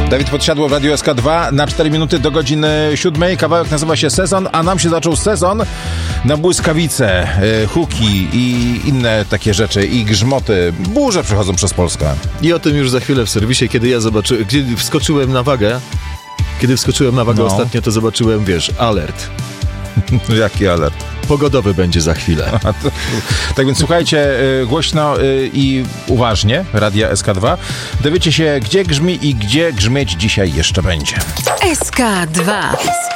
Dawid Podsiadło w Radiu SK2 na 4 minuty do godziny 7. Kawałek nazywa się Sezon, a nam się zaczął sezon na błyskawice, huki i inne takie rzeczy i grzmoty. Burze przechodzą przez Polskę. I o tym już za chwilę w serwisie, kiedy wskoczyłem na wagę ostatnio, to zobaczyłem, alert. Jaki alert? Pogodowy będzie za chwilę. Tak więc słuchajcie głośno i uważnie Radia SK2. Dowiecie się, gdzie grzmi i gdzie grzmieć dzisiaj jeszcze będzie. SK2.